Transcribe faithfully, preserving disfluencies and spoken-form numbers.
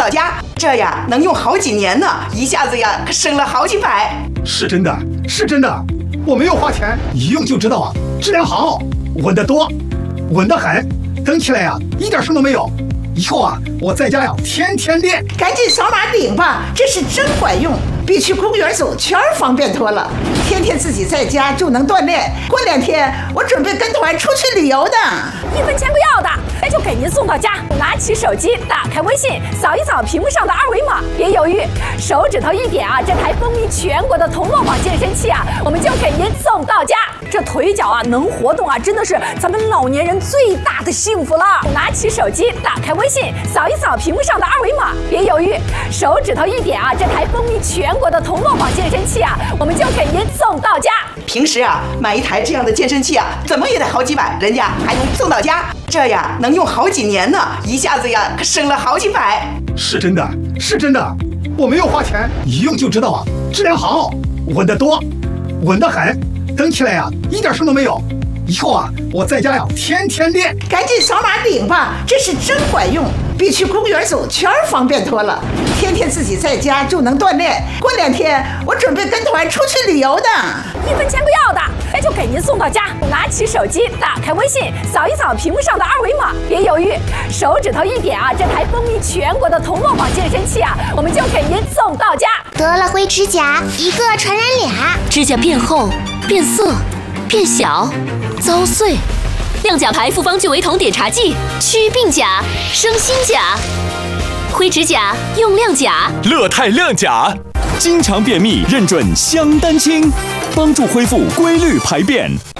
到家，这呀能用好几年呢，一下子呀可省了好几百。 是真的，是真的，我没有花钱，一用就知道啊，质量好，稳得多，稳得很，蹬起来呀一点声都没有。以后啊，我在家呀天天练。 赶紧扫码领吧，这是真管用，比去公园走圈方便多了。天天自己在家就能锻炼，过两天我准备跟团出去旅游的， 一分钱不要的，那就给您送到家。拿起手机，打开微信，扫一扫屏幕上的二维码，别犹豫，手指头一点啊，这台风靡全国的同乐网健身器啊，我们就给您送到家。这腿脚啊能活动啊，真的是咱们老年人最大的幸福了。拿起手机，打开微信，扫一扫屏幕上的二维码，别犹豫，手指头一点啊，这台风靡全国的同乐网健身器啊，我们就给您送到家。 平时啊买一台这样的健身器啊，怎么也得好几百，人家还能送到家，这呀能用好几年呢，一下子呀可省了好几百。 是真的，是真的，我没有花钱，一用就知道啊，质量好，稳得多，稳得很，蹬起来呀一点声都没有。以后啊，我在家呀天天练。 赶紧扫码领吧，这是真管用，比去公园走圈方便多了。天天自己在家就能锻炼，过两天我准备跟团出去旅游的， 一分钱不要的，那就给您送到家。拿起手机，打开微信，扫一扫屏幕上的二维码，别犹豫，手指头一点啊，这台风靡全国的同乐网健身器啊，我们就给您送到家。 得了灰指甲，一个传染俩， 指甲变厚、变色、变小、遭碎。亮甲牌复方聚维酮点茶剂，祛鬓甲、生新甲。灰指甲用亮甲， 乐泰亮甲，经常便秘认准香丹清，帮助恢复规律排便。